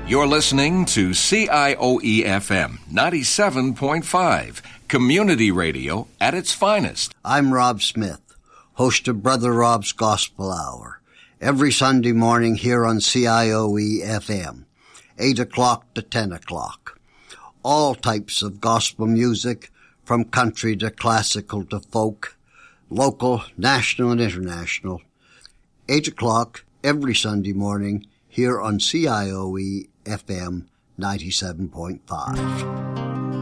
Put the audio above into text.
You're listening to CIOE-FM 97.5, community radio at its finest. I'm Rob Smith, host of Brother Rob's Gospel Hour, every Sunday morning here on CIOE-FM, 8 o'clock to 10 o'clock. All types of gospel music, from country to classical to folk, local, national, and international. 8 o'clock every Sunday morning here on CIOE FM 97.5.